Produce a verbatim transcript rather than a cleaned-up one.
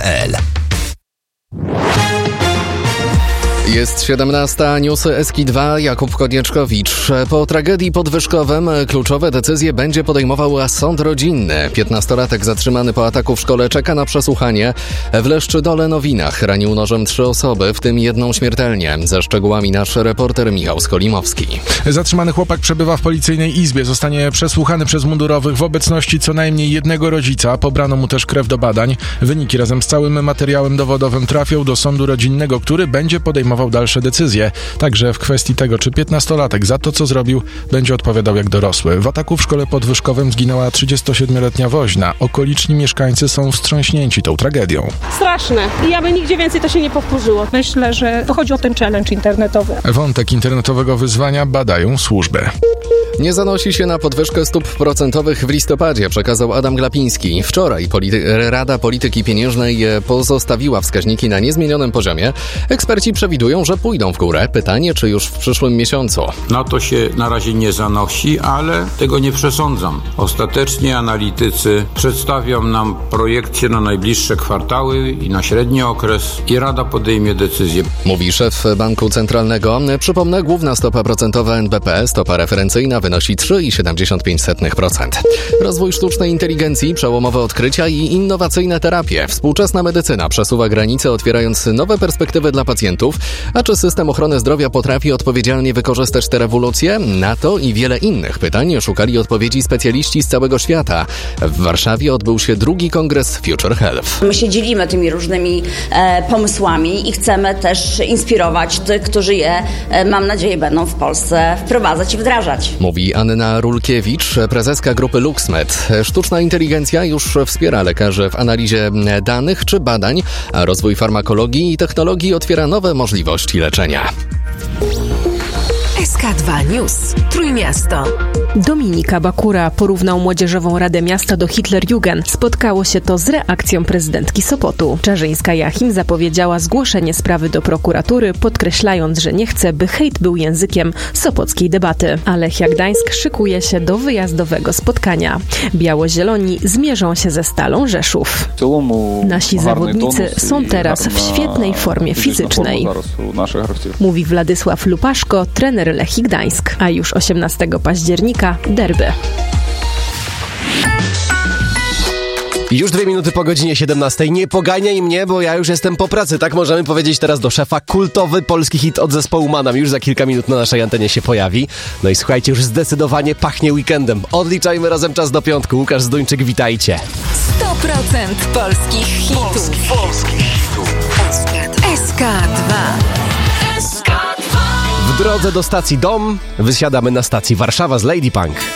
l. Jest siedemnasta, newsy S K dwa, Jakub Konieczkowicz. Po tragedii podwyżkowym kluczowe decyzje będzie podejmował sąd rodzinny. piętnastolatek zatrzymany po ataku w szkole czeka na przesłuchanie. W Leszczydole Nowinach ranił nożem trzy osoby, w tym jedną śmiertelnie. Ze szczegółami nasz reporter Michał Skolimowski. Zatrzymany chłopak przebywa w policyjnej izbie. Zostanie przesłuchany przez mundurowych w obecności co najmniej jednego rodzica. Pobrano mu też krew do badań. Wyniki razem z całym materiałem dowodowym trafią do sądu rodzinnego, który będzie podejmował dalsze decyzje. Także w kwestii tego, czy piętnastolatek za to, co zrobił, będzie odpowiadał jak dorosły. W ataku w szkole podwyżkowym zginęła trzydziestosiedmioletnia woźna. Okoliczni mieszkańcy są wstrząśnięci tą tragedią. Straszne. I aby nigdzie więcej to się nie powtórzyło. Myślę, że chodzi o ten challenge internetowy. Wątek internetowego wyzwania badają służby. Nie zanosi się na podwyżkę stóp procentowych w listopadzie, przekazał Adam Glapiński. Wczoraj polity- Rada Polityki Pieniężnej pozostawiła wskaźniki na niezmienionym poziomie. Eksperci przewidują, że pójdą w górę. Pytanie, czy już w przyszłym miesiącu. Na to się na razie nie zanosi, ale tego nie przesądzam. Ostatecznie analitycy przedstawią nam projekcje na najbliższe kwartały i na średni okres i Rada podejmie decyzję. Mówi szef Banku Centralnego. Przypomnę, główna stopa procentowa N B P, stopa referencyjna, wynosi trzy przecinek siedemdziesiąt pięć procent. Rozwój sztucznej inteligencji, przełomowe odkrycia i innowacyjne terapie. Współczesna medycyna przesuwa granice, otwierając nowe perspektywy dla pacjentów. A czy system ochrony zdrowia potrafi odpowiedzialnie wykorzystać tę rewolucję? Na to i wiele innych pytań szukali odpowiedzi specjaliści z całego świata. W Warszawie odbył się drugi kongres Future Health. My się dzielimy tymi różnymi e, pomysłami i chcemy też inspirować tych, którzy je, e, mam nadzieję, będą w Polsce wprowadzać i wdrażać. Mówi Anna Rulkiewicz, prezeska grupy LuxMed. Sztuczna inteligencja już wspiera lekarzy w analizie danych czy badań, a rozwój farmakologii i technologii otwiera nowe możliwości leczenia. S K dwa News. Trójmiasto. Dominika Bakura porównał Młodzieżową Radę Miasta do Hitlerjugend. Spotkało się to z reakcją prezydentki Sopotu. Czarzyńska-Jachim zapowiedziała zgłoszenie sprawy do prokuratury, podkreślając, że nie chce, by hejt był językiem sopockiej debaty. A Lechia Gdańsk szykuje się do wyjazdowego spotkania. Biało-zieloni zmierzą się ze Stalą Rzeszów. Nasi zawodnicy są teraz w świetnej formie fizycznej, mówi Władysław Lupaszko, trener Lechii Gdańsk. A już osiemnastego października derby. Już dwie minuty po godzinie siedemnastej. Nie poganiaj mnie, bo ja już jestem po pracy. Tak możemy powiedzieć teraz do szefa. Kultowy polski hit od zespołu Manam już za kilka minut na naszej antenie się pojawi. No i słuchajcie, już zdecydowanie pachnie weekendem. Odliczajmy razem czas do piątku. Łukasz Zduńczyk, witajcie. sto procent polskich hitów. Polski, polskich hitów. S K dwa. W drodze do stacji Dom wysiadamy na stacji Warszawa z Lady Punk.